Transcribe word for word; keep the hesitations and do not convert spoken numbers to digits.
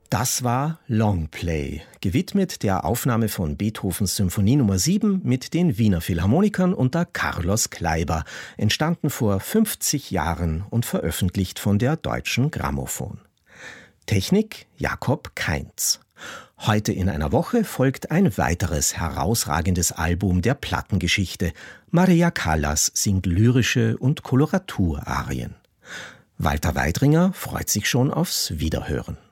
Das war Longplay, gewidmet der Aufnahme von Beethovens Symphonie Nummer sieben mit den Wiener Philharmonikern unter Carlos Kleiber, entstanden vor fünfzig Jahren und veröffentlicht von der Deutschen Grammophon. Technik Jakob Kainz. Heute in einer Woche folgt ein weiteres herausragendes Album der Plattengeschichte. Maria Callas singt lyrische und Koloraturarien. Walter Weidringer freut sich schon aufs Wiederhören.